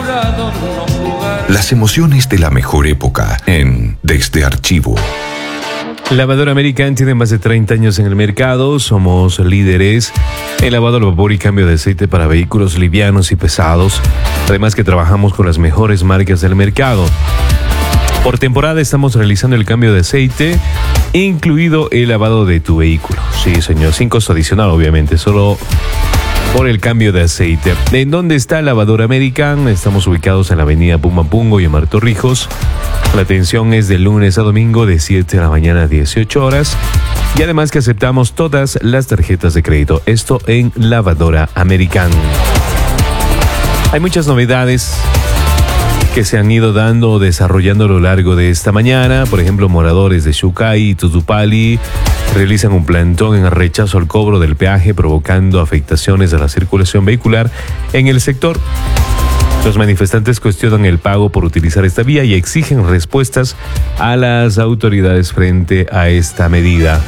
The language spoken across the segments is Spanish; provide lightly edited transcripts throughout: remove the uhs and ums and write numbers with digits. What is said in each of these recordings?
Las emociones de la mejor época en Desde Archivo. Lavadora American tiene más de 30 años en el mercado. Somos líderes en lavado al vapor y cambio de aceite para vehículos livianos y pesados. Además que trabajamos con las mejores marcas del mercado. Por temporada estamos realizando el cambio de aceite, incluido el lavado de tu vehículo. Sí, señor, sin costo adicional, obviamente, solo por el cambio de aceite. ¿En dónde está Lavadora American? Estamos ubicados en la avenida Pumapungo y en Mar Torrijos. La atención es de lunes a domingo de 7 de la mañana a 18 horas. Y además que aceptamos todas las tarjetas de crédito. Esto en Lavadora American. Hay muchas novedades que se han ido dando o desarrollando a lo largo de esta mañana. Por ejemplo, moradores de Xucay y Tutupali realizan un plantón en rechazo al cobro del peaje, provocando afectaciones a la circulación vehicular en el sector. Los manifestantes cuestionan el pago por utilizar esta vía y exigen respuestas a las autoridades frente a esta medida.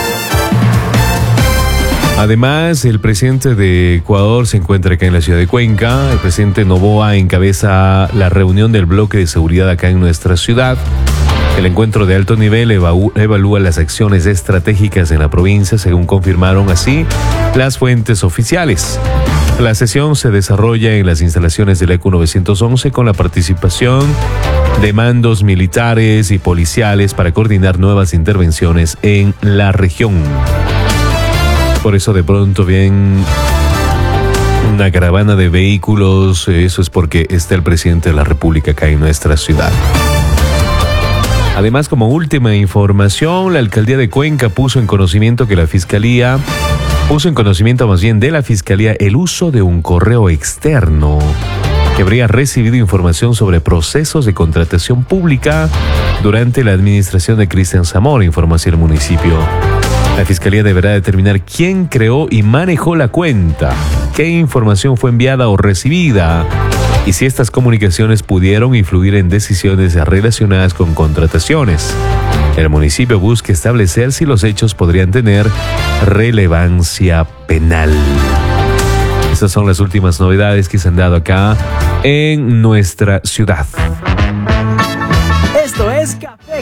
Además, el presidente de Ecuador se encuentra acá en la ciudad de Cuenca. El presidente Noboa encabeza la reunión del bloque de seguridad acá en nuestra ciudad. El encuentro de alto nivel evalúa las acciones estratégicas en la provincia, según confirmaron así las fuentes oficiales. La sesión se desarrolla en las instalaciones del ECU 911 con la participación de mandos militares y policiales para coordinar nuevas intervenciones en la región. Por eso de pronto ven una caravana de vehículos, eso es porque está el presidente de la República acá en nuestra ciudad. Además, como última información, la alcaldía de Cuenca puso en conocimiento de la Fiscalía el uso de un correo externo que habría recibido información sobre procesos de contratación pública durante la administración de Cristian Zamora, informó así el municipio. La Fiscalía deberá determinar quién creó y manejó la cuenta, qué información fue enviada o recibida y si estas comunicaciones pudieron influir en decisiones relacionadas con contrataciones. El municipio busca establecer si los hechos podrían tener relevancia penal. Estas son las últimas novedades que se han dado acá en nuestra ciudad. Esto es Café